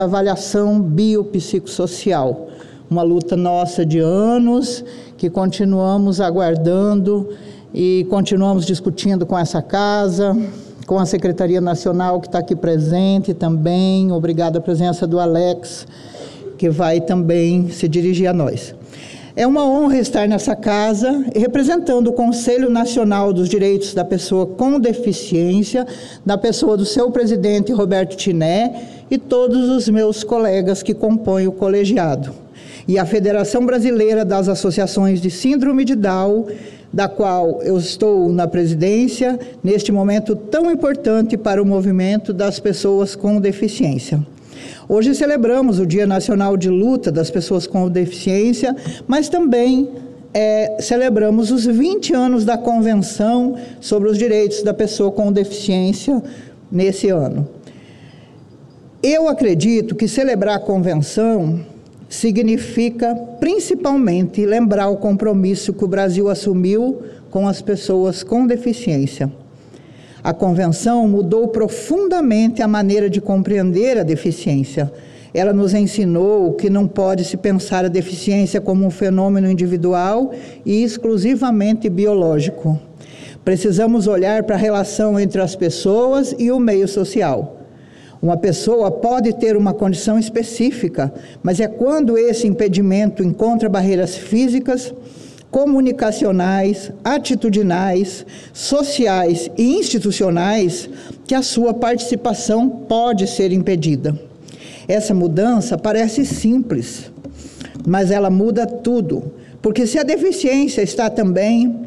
avaliação biopsicossocial, uma luta nossa de anos, que continuamos aguardando e continuamos discutindo com essa casa, com a Secretaria Nacional que está aqui presente também. Obrigada a presença do Alex, que vai também se dirigir a nós. É uma honra estar nessa casa representando o Conselho Nacional dos Direitos da Pessoa com Deficiência, na pessoa do seu presidente Roberto Tiné e todos os meus colegas que compõem o colegiado. E a Federação Brasileira das Associações de Síndrome de Down, da qual eu estou na presidência, neste momento tão importante para o movimento das pessoas com deficiência. Hoje celebramos o Dia Nacional de Luta das Pessoas com Deficiência, mas também celebramos os 20 anos da Convenção sobre os Direitos da Pessoa com Deficiência nesse ano. Eu acredito que celebrar a Convenção significa principalmente lembrar o compromisso que o Brasil assumiu com as pessoas com deficiência. A Convenção mudou profundamente a maneira de compreender a deficiência. Ela nos ensinou que não pode se pensar a deficiência como um fenômeno individual e exclusivamente biológico. Precisamos olhar para a relação entre as pessoas e o meio social. Uma pessoa pode ter uma condição específica, mas é quando esse impedimento encontra barreiras físicas, comunicacionais, atitudinais, sociais e institucionais que a sua participação pode ser impedida. Essa mudança parece simples, mas ela muda tudo, porque se a deficiência está também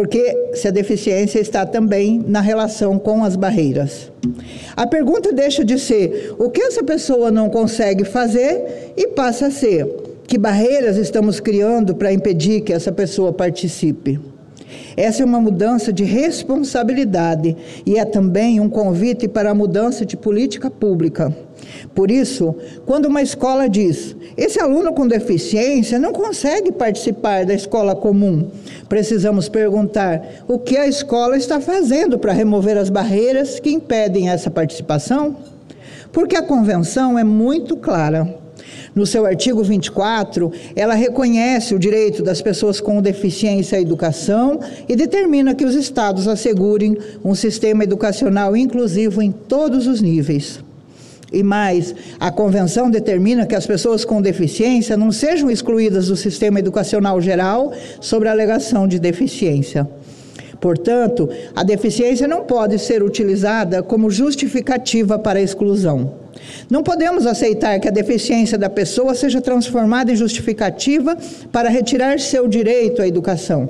na relação com as barreiras. A pergunta deixa de ser o que essa pessoa não consegue fazer e passa a ser que barreiras estamos criando para impedir que essa pessoa participe. Essa é uma mudança de responsabilidade e é também um convite para a mudança de política pública. Por isso, quando uma escola diz, esse aluno com deficiência não consegue participar da escola comum, precisamos perguntar o que a escola está fazendo para remover as barreiras que impedem essa participação? Porque a Convenção é muito clara. No seu artigo 24, ela reconhece o direito das pessoas com deficiência à educação e determina que os estados assegurem um sistema educacional inclusivo em todos os níveis. E mais, a Convenção determina que as pessoas com deficiência não sejam excluídas do sistema educacional geral sobre a alegação de deficiência. Portanto, a deficiência não pode ser utilizada como justificativa para a exclusão. Não podemos aceitar que a deficiência da pessoa seja transformada em justificativa para retirar seu direito à educação.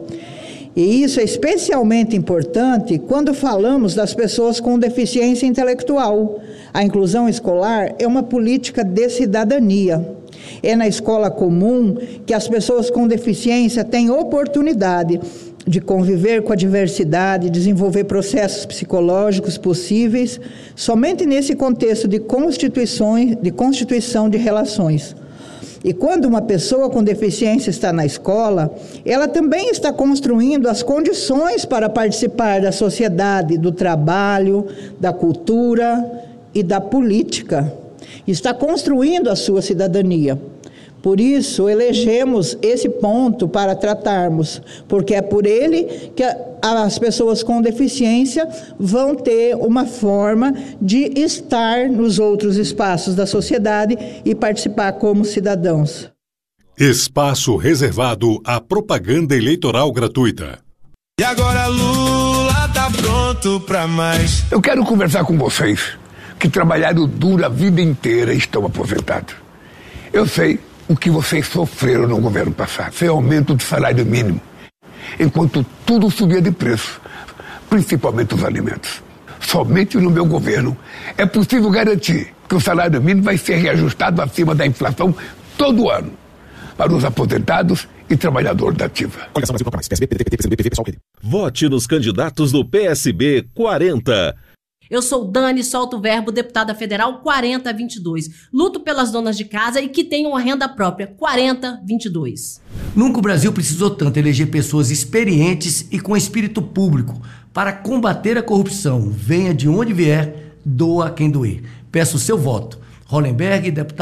E isso é especialmente importante quando falamos das pessoas com deficiência intelectual. A inclusão escolar é uma política de cidadania. É na escola comum que as pessoas com deficiência têm oportunidade de conviver com a diversidade, desenvolver processos psicológicos possíveis, somente nesse contexto de constituição de relações. E quando uma pessoa com deficiência está na escola, ela também está construindo as condições para participar da sociedade, do trabalho, da cultura e da política. Está construindo a sua cidadania. Por isso, elegemos esse ponto para tratarmos, porque é por ele que as pessoas com deficiência vão ter uma forma de estar nos outros espaços da sociedade e participar como cidadãos. Espaço reservado à propaganda eleitoral gratuita. E agora Lula tá pronto pra mais. Eu quero conversar com vocês que trabalharam duro a vida inteira e estão aposentados. Eu sei o que vocês sofreram no governo passado. Foi aumento do salário mínimo, enquanto tudo subia de preço, principalmente os alimentos. Somente no meu governo é possível garantir que o salário mínimo vai ser reajustado acima da inflação todo ano, para os aposentados e trabalhadores da ativa. Vote nos candidatos do PSB 40. Eu sou Dani, solto o verbo, deputada federal 4022. Luto pelas donas de casa e que tenham uma renda própria 4022. Nunca o Brasil precisou tanto eleger pessoas experientes e com espírito público para combater a corrupção. Venha de onde vier, doa quem doer. Peço o seu voto. Hollenberg, deputado.